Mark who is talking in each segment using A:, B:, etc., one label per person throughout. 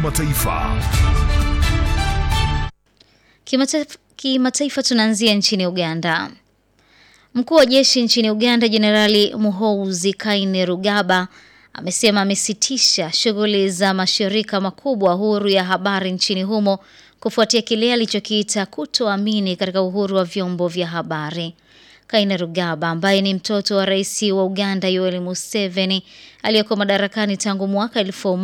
A: kimataifa.
B: Kimataifa tunaanzia nchini Uganda. Mkuu wa jeshi nchini Uganda Jenerali Muhoozi Kainerugaba amesema amesitisha shughuli za mashirika makubwa huru ya habari nchini humo kufuatia kile alichokiita kutoamini katika uhuru wa vyombo vya habari. Kainerugaba ambaye ni mtoto wa rais wa Uganda Yoweri Museveni aliyekuwa madarakani tangu mwaka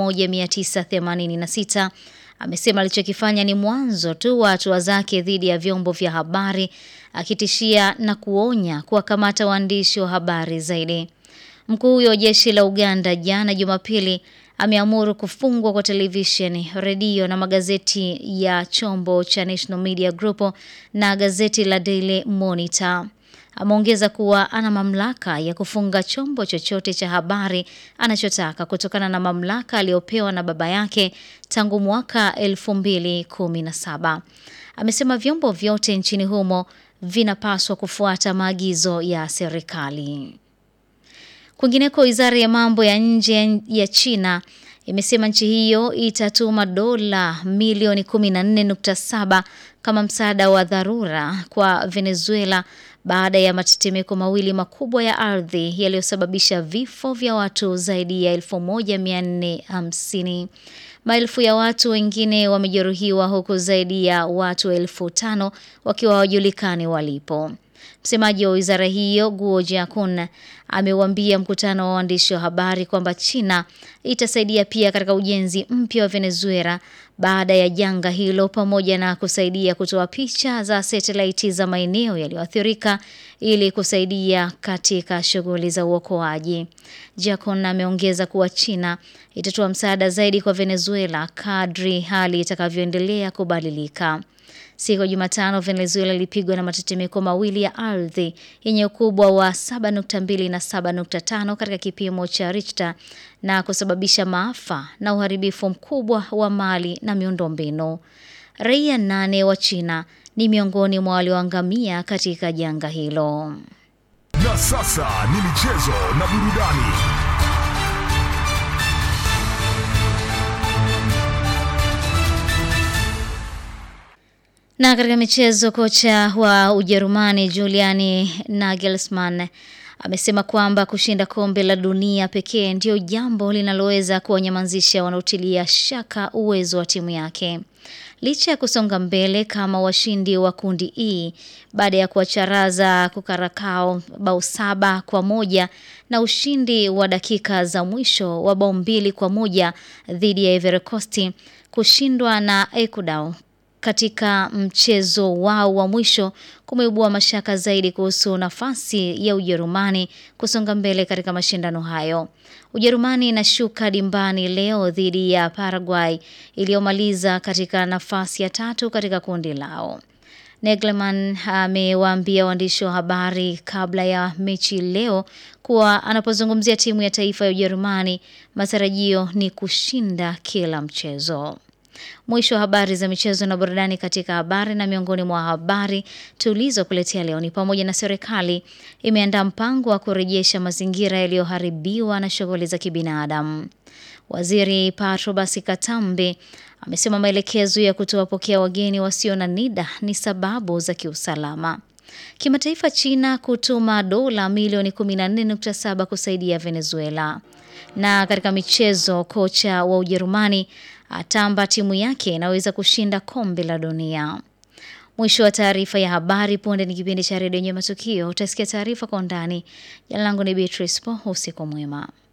B: 1986 amesema alichokifanya ni mwanzo tu wa hatua zake dhidi ya vyombo vya habari, akitishia na kuonya kuwakamata waandishi wa habari zaidi. Mkuu huyo wa jeshi la Uganda jana Jumapili ameamuru kufungwa kwa televisheni, redio na magazeti ya chombo cha National Media Group na gazeti la Daily Monitor. Ameongeza kuwa ana mamlaka ya kufunga chombo chochote cha habari anachotaka kutokana na mamlaka aliyopewa na baba yake tangu mwaka 2017. Amesema vyombo vyote nchini humo vinapaswa kufuata maagizo ya serikali. Kwingineko, wizara ya mambo ya nje ya China imesema nchi hiyo itatuma dola milioni 14.7 kama msaada wa dharura kwa Venezuela baada ya matetemeko mawili makubwa ya ardhi yaliyosababisha vifo vya watu zaidi ya 1450. Maelfu ya watu wengine wamejeruhiwa huku zaidi ya watu 5000 wakiwa hawajulikani walipo. Msemaji wa wizara hiyo Guo Jiakun amewaambia mkutano wa waandishi wa habari kwamba China itasaidia pia katika ujenzi mpya wa Venezuela baada ya janga hilo, pamoja na kusaidia kutoa picha za satellite za maeneo yaliyoathirika ili kusaidia katika shughuli za uokoaji. Jiakun ameongeza kuwa China itatoa msaada zaidi kwa Venezuela kadri hali itakavyoendelea kubadilika. Siku ya Jumatano Venezuela ilipigwa na matetemeko mawili ya ardhi yenye ukubwa wa 7.2 na 7.5 katika kipimo cha Richter na kusababisha maafa na uharibifu mkubwa wa mali na miundombinu. Raia 8 wa China ni miongoni mwa walioangamia katika janga hilo.
A: Na sasa ni michezo na burudani.
B: Na katika michezo, kocha wa Ujerumani Julian Nagelsmann amesema kwamba kushinda kombe la dunia pekee ndio jambo linaloweza kuwanyamazisha wanaotilia shaka uwezo wa timu yake. Licha ya kusonga mbele kama washindi wa kundi E baada ya kuwacharaza Kukarakao bao 7-1 na ushindi wa dakika za mwisho wa bao 2-1 dhidi ya Ivory Coast, kushindwa na Ecuador katika mchezo wao wa mwisho kumeibua mashaka zaidi kuhusu nafasi ya Ujerumani kusonga mbele katika mashindano hayo. Ujerumani inashuka dimbani leo dhidi ya Paraguay iliyomaliza katika nafasi ya 3 katika kundi lao. Nagelsmann amewaambia waandishi wa habari kabla ya mechi leo kuwa anapozungumzia timu ya taifa ya Ujerumani, matarajio ni kushinda kila mchezo. Mwisho wa habari za michezo na burudani. Katika habari na miongoni mwa habari tulizokuletea leo ni pamoja na serikali imeandaa mpango wa kurejesha mazingira yaliyoharibiwa na shughuli za kibinadamu. Waziri Patrobas Katambe amesema maelekezo ya kutowapokea wageni wasio na NIDA ni sababu za kiusalama. Kimataifa, China kutuma dola milioni 14.7 kusaidia Venezuela. Na katika michezo, kocha wa Ujerumani atamba timu yake inaweza kushinda kombe la dunia. Mwisho wa taarifa ya habari. Punde ni kipindi cha redio yenye matukio. Utasikia taarifa kwa undani. Jina langu ni Beatrice Po. Usiku mwema.